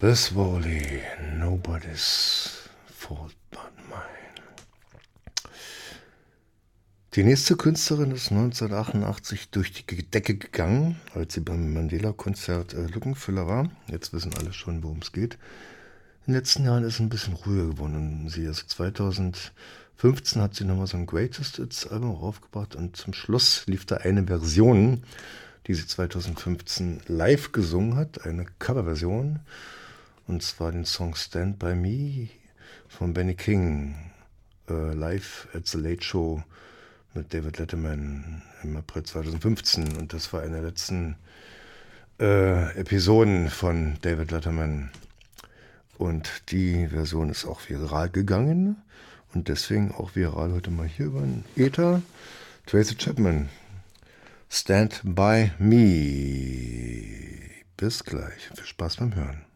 This Wally, nobody's fault but mine. Die nächste Künstlerin ist 1988 durch die Decke gegangen, als sie beim Mandela-Konzert Lückenfüller war. Jetzt wissen alle schon, worum es geht. In den letzten Jahren ist es ein bisschen ruhiger geworden. Sie ist 2015 hat sie nochmal so ein Greatest Hits Album raufgebracht und zum Schluss lief da eine Version, die sie 2015 live gesungen hat, eine Coverversion. Und zwar den Song Stand By Me von Benny King, live at the Late Show mit David Letterman im April 2015. Und das war eine der letzten Episoden von David Letterman. Und die Version ist auch viral gegangen und deswegen auch viral heute mal hier über den Äther. Tracy Chapman, Stand By Me. Bis gleich. Viel Spaß beim Hören.